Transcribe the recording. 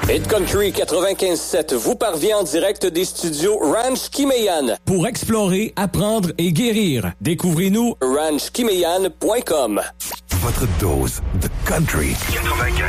Hit Country 95.7 vous parvient en direct des studios Ranch Kimeyan. Pour explorer, apprendre et guérir, découvrez-nous ranchkimeyan.com. Votre dose de country 95.